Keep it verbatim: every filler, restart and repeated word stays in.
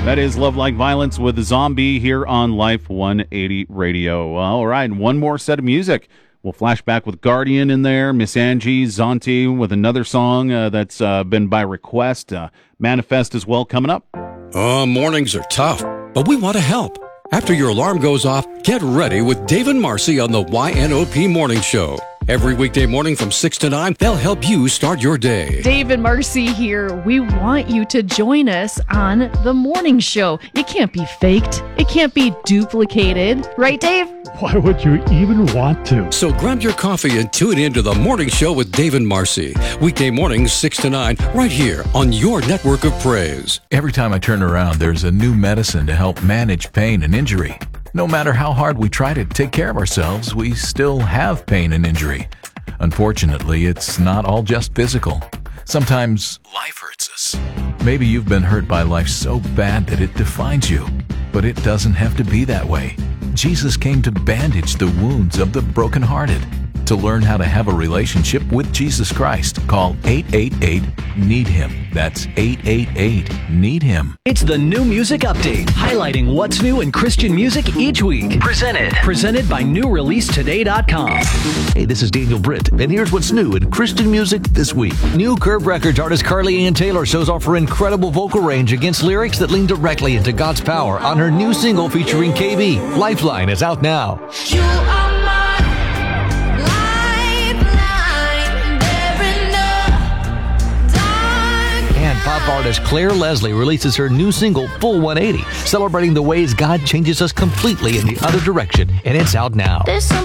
That is Love Like Violence with Zombie here on Life one eighty Radio. All right, one more set of music. We'll flash back with Guardian in there, Miss Angie Zonti with another song uh, that's uh, been by request. Uh, Manifest as well coming up. Oh, mornings are tough, but we want to help. After your alarm goes off, get ready with Dave and Marcy on the Y N O P Morning Show. Every weekday morning from six to nine, they'll help you start your day. Dave and Marcy here. We want you to join us on the morning show. It can't be faked. It can't be duplicated. Right, Dave? Why would you even want to? So grab your coffee and tune in to the morning show with Dave and Marcy. Weekday mornings, six to nine, right here on your network of praise. Every time I turn around, there's a new medicine to help manage pain and injury. No matter how hard we try to take care of ourselves, we still have pain and injury. Unfortunately, it's not all just physical. Sometimes life hurts us. Maybe you've been hurt by life so bad that it defines you. But it doesn't have to be that way. Jesus came to bandage the wounds of the brokenhearted. To learn how to have a relationship with Jesus Christ, call eight eight eight, need him. That's eight eight eight, need him. It's the New Music Update, highlighting what's new in Christian music each week. Presented. Presented by new release today dot com. Hey, this is Daniel Britt, and here's what's new in Christian music this week. New Curb Records artist Carly Ann Taylor shows off her incredible vocal range against lyrics that lean directly into God's power on her new single featuring K B. Lifeline is out now. You are my lifeline, there in the dark. And pop artist Claire Leslie releases her new single, Full one eighty, celebrating the ways God changes us completely in the other direction, and it's out now. There's something